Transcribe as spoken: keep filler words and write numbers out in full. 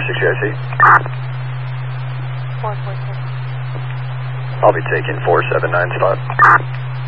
six I C. four four six. I'll be taking four seven nine spot.